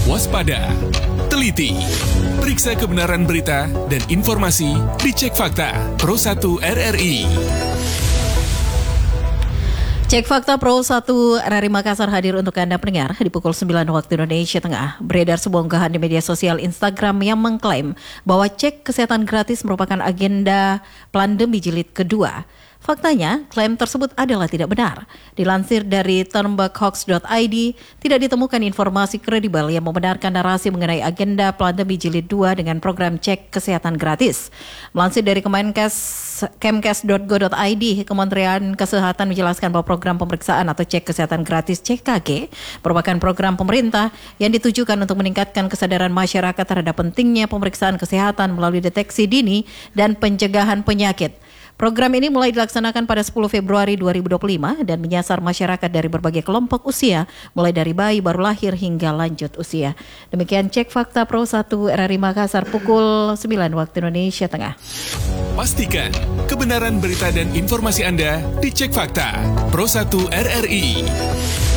waspada, teliti, periksa kebenaran berita dan informasi di Cek Fakta Pro 1 RRI. Cek Fakta Pro 1 RRI Makassar hadir untuk Anda pendengar di pukul 9 waktu Indonesia Tengah. Beredar sebuah unggahan di media sosial Instagram yang mengklaim bahwa cek kesehatan gratis merupakan agenda pandemi jilid kedua. Faktanya, klaim tersebut adalah tidak benar. Dilansir dari turnbackhoax.id, tidak ditemukan informasi kredibel yang membenarkan narasi mengenai agenda pandemi jilid 2 dengan program cek kesehatan gratis. Melansir dari kemkes.go.id, Kementerian Kesehatan menjelaskan bahwa program pemeriksaan atau cek kesehatan gratis CKG merupakan program pemerintah yang ditujukan untuk meningkatkan kesadaran masyarakat terhadap pentingnya pemeriksaan kesehatan melalui deteksi dini dan pencegahan penyakit. Program ini mulai dilaksanakan pada 10 Februari 2025 dan menyasar masyarakat dari berbagai kelompok usia, mulai dari bayi baru lahir hingga lanjut usia. Demikian Cek Fakta Pro 1 RRI Makassar pukul 9 waktu Indonesia Tengah. Pastikan kebenaran berita dan informasi Anda di Cek Fakta Pro 1 RRI.